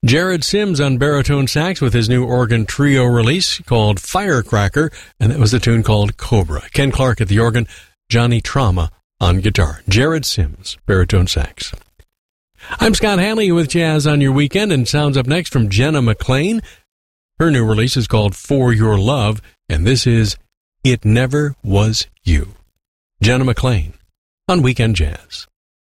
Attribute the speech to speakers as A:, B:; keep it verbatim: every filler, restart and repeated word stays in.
A: Jared Sims on baritone sax with his new organ trio release called Firecracker, and that was the tune called Cobra. Ken Clark at the organ, Johnny Trauma on guitar. Jared Sims, baritone sax. I'm Scott Hanley with Jazz on Your Weekend, and sounds up next from Jenna McLean. Her new release is called For Your Love, and this is It Never Was You. Jenna McLean on Weekend Jazz.